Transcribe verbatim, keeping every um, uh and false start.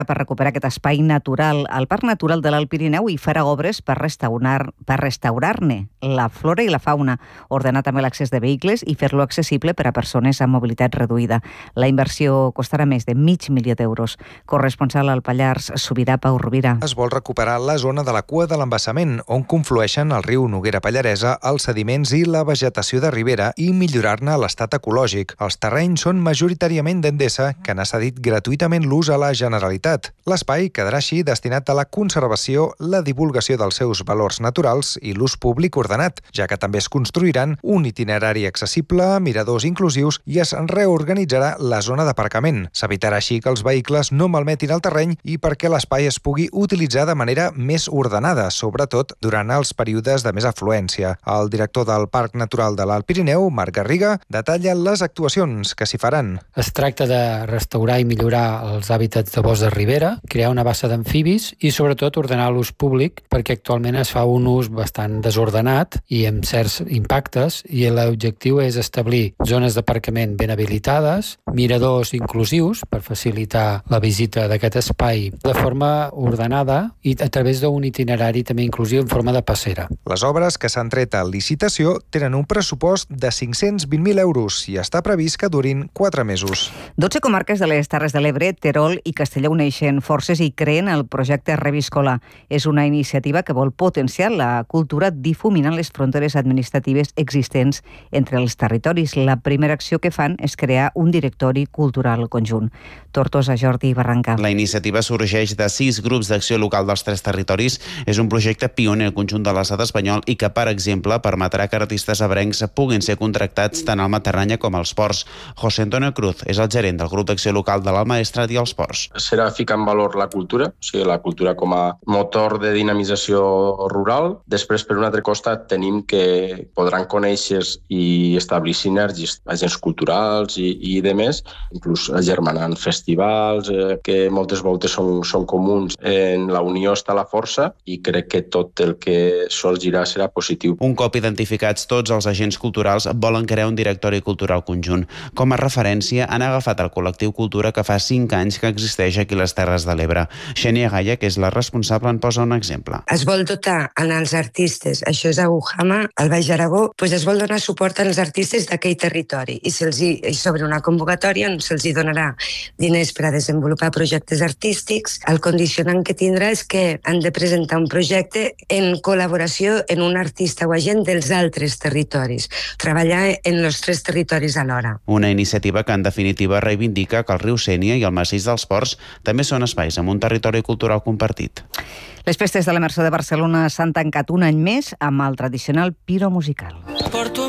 per recuperar aquest espai natural al Parc Natural de l'Alt Pirineu i farà obres per restaurar, per restaurar-ne la flora i la fauna, ordenar també l'accés de vehicles i fer-lo accessible per a persones amb mobilitat reduïda. La inversió costarà més de mig milió d'euros. Corresponsal al Pallars Sobirà, Pau Rovira. Es vol recuperar la zona de la cua de l'embassament, on conflueixen el riu Noguera Pallaresa, els sediments i la vegetació de ribera i millorar-ne l'estat ecològic. Els terrenys són majoritàriament d'Endesa, que n'ha cedit gratuïtament l'ús a la Generalitat. L'espai quedarà així destinat a la conservació, la divulgació dels seus valors naturals i l'ús públic ordenat, ja que també es construiran un itinerari accessible, miradors inclusius i es reorganitzarà la zona d'aparcament. S'evitarà així que els vehicles no malmetin el terreny i perquè l'espai es pugui utilitzar de manera més ordenada, sobretot durant els períodes de més afluència. El director del Parc Natural de l'Alt Pirineu, Marc Garriga, detalla les actuacions que s'hi faran. Es tracta de restaurar i millorar els hàbitats de bosc de ribera, crear una bassa d'amfibis i sobretot ordenar l'ús públic, perquè actualment es fa un ús bastant desordenat i amb certs impactes, i l'objectiu és establir zones d'aparcament ben habilitades, miradors inclusius per facilitar la visita d'aquest espai de forma ordenada i a través d'un itinerari també inclusiu en forma de passera. Les obres que s'han tret a licitació tenen un pressupost de cinc-cents vint mil euros i està previst que durin quatre mesos. dotze comarques de les Terres de l'Ebre, Terol i Castelló uneixen forces i creen el projecte Reviscola. És una iniciativa que vol potenciar la cultura difuminant les fronteres administratives existents entre els territoris. La primera acció que fan és crear un directori cultural conjunt. Tortosa, Jordi Barranca. La iniciativa sorgeix de sis grups d'acció local dels tres territoris. És un projecte pioner al conjunt de l'estat espanyol i que, per exemple, permetrà que artistes ebrencs puguin ser contractats tant al Matarranya com als ports. José Antonio Cruz és el gerent del grup d'acció local de l'Alt Maestrat i els ports. Serà ficar en valor la cultura, o sigui, la cultura com a motor de dinamització rural. Després, per un altre costat, tenim que podran conèixer i establir sinergis, agents culturals i, i de més, inclús agermanant festivals, eh, que moltes voltes són, són comuns. En la unió està la força i crec que tot el que sorgirà serà positiu. Un cop identificats tots els agents culturals, volen crear un directori cultural conjunt. Com a referència, han agafat el col·lectiu Cultura, que fa cinc anys que existeix aquí a les Terres de l'Ebre. Xènia Gaia, que és la responsable, en posa un exemple. Es vol dotar als artistes, això és a Ujama, al Baix Aragó, doncs es vol donar suport als artistes d'aquell territori i se'ls hi, sobre una convocatòria se'ls hi donarà diners per a desenvolupar projectes artístics. El condicionant que tindrà és que han de presentar un projecte en col·laboració en un artista o agent dels altres territoris, treballar en els tres territoris alhora. Una iniciativa que en definitiva reivindica que el riu Sénia i el massís dels Ports també són espais amb un territori cultural compartit. Les festes de la Mercè de Barcelona s'han tancat un any més amb el tradicional piro musical. Porto